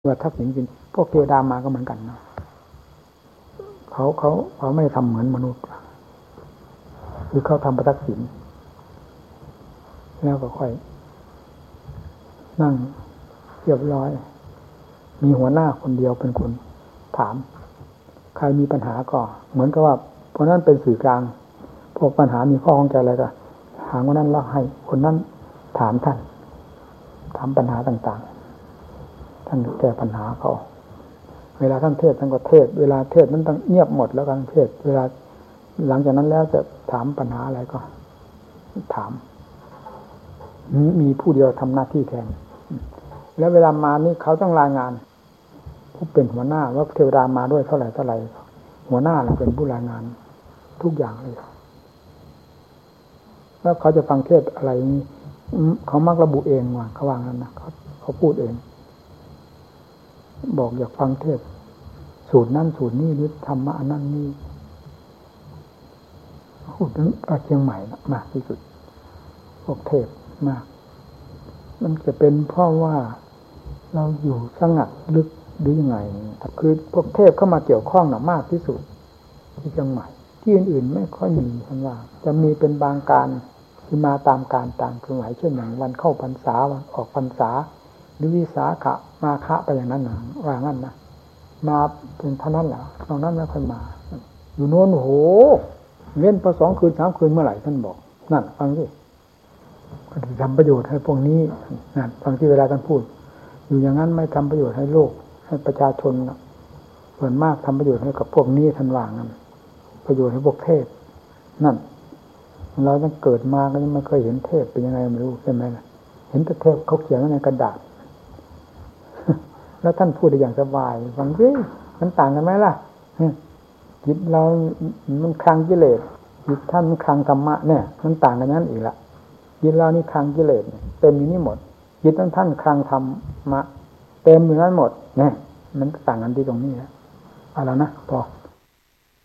ว่าทักษิณจริงพวกเทวดามาก็เหมือนกันนะเขาไม่ทำเหมือนมนุษย์คือเขาทำประทักษิณแล้วก็ค่อยนั่งเรียบร้อยมีหัวหน้าคนเดียวเป็นคนถามใครมีปัญหาก็เหมือนกับว่าเพราะนั้นเป็นสื่อกลางพวกปัญหามีข้อข้องใจอะไรก็ถามคนนั้นแล้วให้คนนั้นถามท่านถามปัญหาต่างๆท่านแก้ปัญหาเขาเวลาท่านเทศท่านก็เทศเวลาเทศนั้นต้องเงียบหมดแล้วกันเทศเวลาหลังจากนั้นแล้วจะถามปัญหาอะไรก็ถามมีผู้เดียวทำหน้าที่แทนแล้วเวลามานี่เขาต้องรายงานผู้เป็นหัวหน้าว่าเทวดามาด้วยเท่าไหร่หัวหน้าเป็นผู้รายงานทุกอย่างเลยแล้วเขาจะฟังเทศอะไรนี้เขามักระบุเองว่าเขาวางนั้นนะเขาพูดเองบอกอยากฟังเทศสูตรนั่นสูตรนี้หรือธรรมะอันนั้นนี่พูดถึงเชียงใหม่มากที่สุดพวกเทศมากมันจะเป็นเพราะว่าเราอยู่สงัดลึกหรือยังไงคือพวกเทพเข้ามาเกี่ยวข้องมากที่สุดที่เชียงใหม่ที่อื่นๆไม่ค่อยมีท่านว่าจะมีเป็นบางการที่มาตามการตามเคลื่อนไหวเช่นอย่างวันเข้าพรรษาวันออกพรรษาหรือวิสาขะมาฆะไปอย่างนั้นนะว่างั้นนะมาเป็นเท่านั้นแหละตรงนั้นไม่ค่อยมาอยู่โน้นโอ้โหเว้นพอ2 คืน 3 คืนเมื่อไหร่ท่านบอกนั่นฟังสิก็จะทำประโยชน์ให้พวกนี้นั่นฟังที่เวลาท่านพูดอยู่อย่างนั้นไม่ทำประโยชน์ให้โลกให้ประชาชนส่วนมากทำประโยชน์ให้กับพวกนี้ท่านว่างั้นประโยชน์ให้พวกเทพนั่นเราตั้งเกิดมาก็ยังไม่เคยเห็นเทพเป็นยังไงไม่รู้ใช่ไหมล่ะเห็นแต่เทพเขาเขียนไว้ในกระดาษแล้วท่านพูดได้อย่างสบายฟังสิมันต่างกันไหมล่ะจิตเรามันคลังกิเลสจิตท่านมันคลังธรรมะเนี่ยมันต่างกันนั้นอีกละจิตเรานี่คลังกิเลสเต็มอยู่นี่หมดจิตท่านคลังธรรมะเต็มอยู่นั้นหมดเนี่ยมันต่างกันที่ตรงนี้แหละเอาแล้วนะพอ